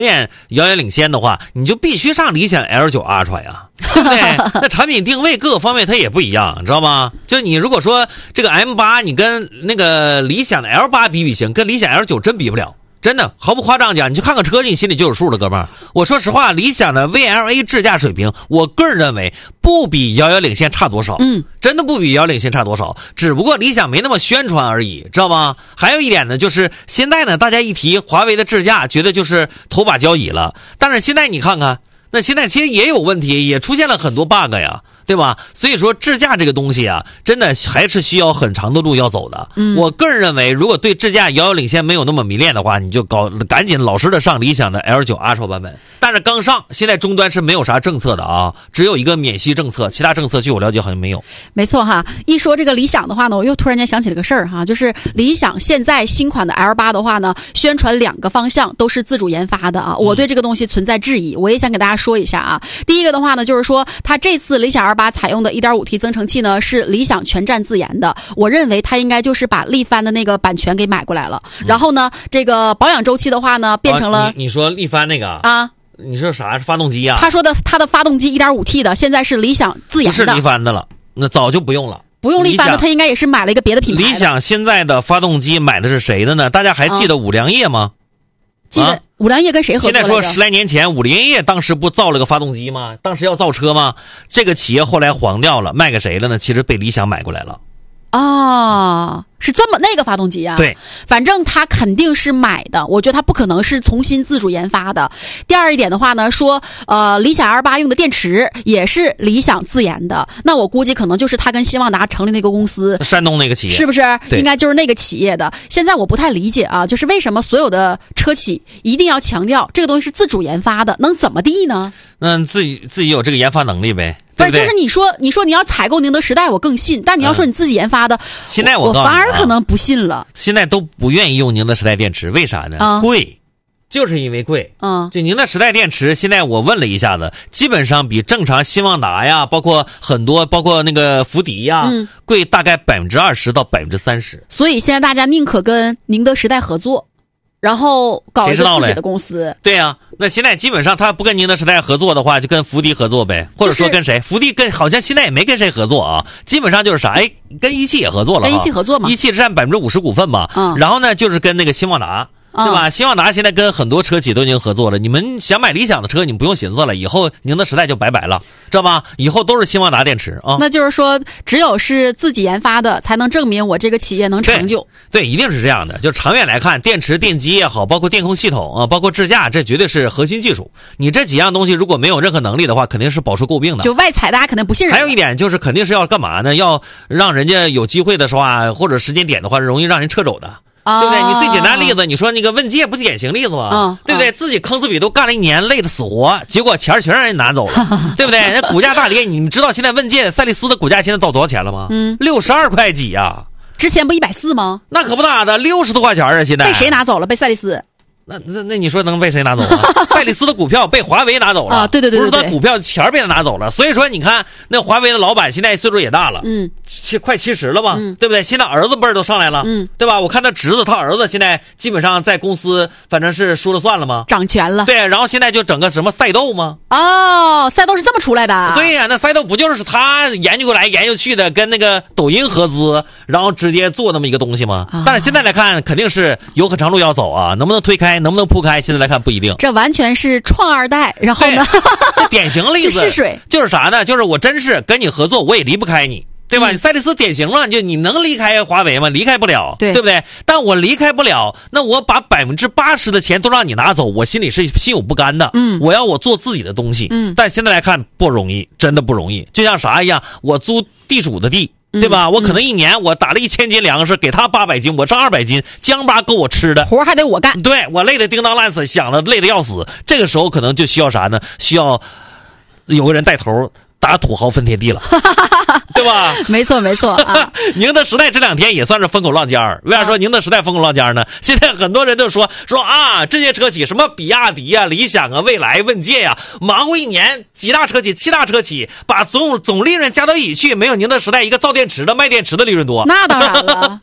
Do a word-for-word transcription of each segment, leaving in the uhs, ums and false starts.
面遥遥领先的话，你就必须上理想 L 九 Ultra 呀，对不对？那产品定位各个方面它也不一样，知道吗？就是你如果说这个 M 八 你跟那个理想的 L 八 比比行，跟理想 L 九 真比不了。真的毫不夸张讲，你去看看车，你心里就有数了，哥们儿。我说实话，理想的 V L A 智驾水平，我个人认为不比遥遥领先差多少。 嗯， 真的不比遥遥领先差多少，只不过理想没那么宣传而已，知道吗？还有一点呢，就是现在呢，大家一提华为的智驾，觉得就是头把交椅了。但是现在你看看，那现在其实也有问题，也出现了很多 bug 呀。对吧？所以说智驾这个东西啊，真的还是需要很长的路要走的。 嗯， 我个人认为，如果对智驾遥遥领先没有那么迷恋的话，你就搞赶紧老实的上理想的 L 九 Ultra 版本。但是刚上，现在终端是没有啥政策的啊，只有一个免息政策，其他政策据我了解好像没有。 没错哈，一说这个理想的话呢，我又突然间想起了个事儿哈，就是理想现在新款的 L 八 的话呢，宣传两个方向都是自主研发的啊，我对这个东西存在质疑，我也想给大家说一下啊。第一个的话呢，就是说它这次理想 L 八 采用的 一点五 T 增程器呢是理想全站自研的，我认为它应该就是把力帆的那个版权给买过来了，嗯、然后呢，这个保养周期的话呢变成了、 啊、你, 你说力帆那个啊。 你说啥是发动机啊？ 他说的他的发动机 一点五 T 的，现在是理想自研的， 不是力帆的了，那早就不用了。 不用力帆的，他应该也是买了一个别的品牌的。 理想现在的发动机买的是谁的呢？大家还记得五粮液吗？ 啊、记得、啊、五粮液跟谁合作？ 现在说十来年前，五粮液当时不造了个发动机吗？当时要造车吗？这个企业后来黄掉了，卖给谁了呢？其实被理想买过来了。 哦，是这么那个发动机啊？ 对， 反正他肯定是买的，我觉得他不可能是重新自主研发的。第二一点的话呢，说呃，理想 L 八 用的电池也是理想自研的，那我估计可能就是他跟新旺达成立那个公司， 山东那个企业， 是不是？应该就是那个企业的。现在我不太理解啊，就是为什么所有的车企一定要强调这个东西是自主研发的，能怎么地呢？ 嗯，自己自己有这个研发能力呗。 不是，就是你说，你说你要采购宁德时代，我更信。但你要说你自己研发的，嗯、 现在我我反而可能不信了。 现在都不愿意用宁德时代电池，为啥呢？ 嗯、 贵，就是因为贵。 嗯， 就宁德时代电池，现在我问了一下子，基本上比正常新旺达呀，包括很多，包括那个福迪呀， 嗯、 贵大概百分之二十到百分之三十。 所以现在大家宁可跟宁德时代合作。然后搞一个自己的公司。 对呀、啊，那现在基本上他不跟宁德时代合作的话，就跟福迪合作呗，或者说跟谁？就是、福迪跟好像现在也没跟谁合作啊，基本上就是啥？哎，跟一汽也合作了， 跟一汽合作嘛， 一汽占百分之五十股份嘛。 嗯， 然后呢，就是跟那个新旺达。对吧？新旺达现在跟很多车企都已经合作了，你们想买理想的车，你们不用寻思了，以后宁德时代就拜拜了，知道吧？以后都是新旺达电池啊。 那就是说，只有是自己研发的，才能证明我这个企业能长久。 对，对，一定是这样的。就长远来看，电池、电机也好，包括电控系统啊，包括智驾，这绝对是核心技术。你这几样东西如果没有任何能力的话，肯定是饱受诟病的。 就外采，大家肯定不信任。 还有一点就是，肯定是要干嘛呢？要让人家有机会的时候啊，或者时间点的话，容易让人撤走的。对不对？你最简单例子，你说那个问界不是典型例子吗？ 嗯， 对不对？自己坑自己都干了一年，累得死活，结果钱全让人拿走了，对不对？那股价大跌，你们知道现在问界赛力斯的股价现在到多少钱了吗？ 嗯， 六十二块几呀、啊。 之前不一百四吗？ 那可不咋的，六十多块钱啊！现在被谁拿走了？被赛力斯。 那那那你说能被谁拿走啊？赛力斯的股票被华为拿走了啊！对对对对， 不是他股票钱被他拿走了。所以说，你看那华为的老板现在岁数也大了， 嗯， 七快七十了吧， 嗯， 对不对？现在儿子辈儿都上来了， 嗯， 对吧？我看他侄子，他儿子现在基本上在公司，反正是说了算了吗？ 掌权了。 对，然后现在就整个什么赛斗吗？ 哦，赛斗是这么出来的。 对呀、啊，那赛斗不就是他研究过来研究去的，跟那个抖音合资，然后直接做那么一个东西吗？啊、但是现在来看，肯定是有很长路要走啊，能不能推开，能不能铺开？现在来看不一定， 这完全是创二代，然后呢， 这典型例子试水， 就是啥呢？就是我真是跟你合作，我也离不开你，对吧？嗯、赛力斯典型嘛，就你能离开华为吗？离开不了， 对， 对不对？但我离开不了，那我把百分之八十的钱都让你拿走，我心里是心有不甘的。 嗯， 我要我做自己的东西。 嗯， 但现在来看不容易，真的不容易。就像啥一样，我租地主的地。对吧？ 嗯、 我可能一年我打了一千斤粮食，给他八百斤，我挣二百斤，姜巴够我吃的， 活还得我干。 对，我累得叮当烂死，想的累得要死。这个时候可能就需要啥呢？需要有个人带头打土豪分田地了，对吧？ 没错没错啊。 宁德时代这两天也算是风口浪尖儿。为啥说宁德时代风口浪尖儿呢？现在很多人都说说啊，这些车企什么比亚迪啊、理想啊、蔚来、问界呀、啊，忙活一年，几大车企、七大车企，把总总利润加到一起去，没有宁德时代一个造电池的、卖电池的利润多。 那当然了。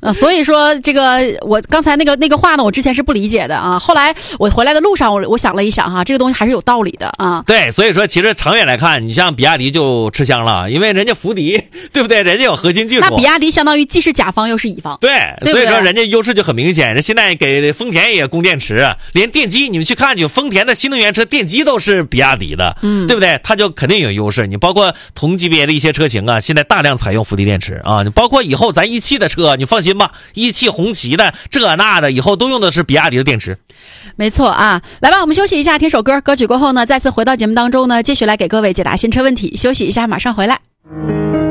呃，所以说这个我刚才那个那个话呢，我之前是不理解的啊。后来我回来的路上，我我想了一想哈，这个东西还是有道理的啊。 对，所以说其实长远来看，你像比亚迪就吃香了，因为人家福迪，对不对？人家有核心技术。 那比亚迪相当于既是甲方又是乙方。 对， 对所以说人家优势就很明显。人现在给丰田也供电池，连电机你们去看去，丰田的新能源车电机都是比亚迪的，嗯，对不对？它就肯定有优势。你包括同级别的一些车型啊，现在大量采用福迪电池啊，你包括以后咱一汽的车，你放心吧，一汽红旗的这那的，以后都用的是比亚迪的电池。 没错啊，来吧，我们休息一下，听首歌。歌曲过后呢，再次回到节目当中呢，继续来给各位解答新车问题。休息一下，马上回来。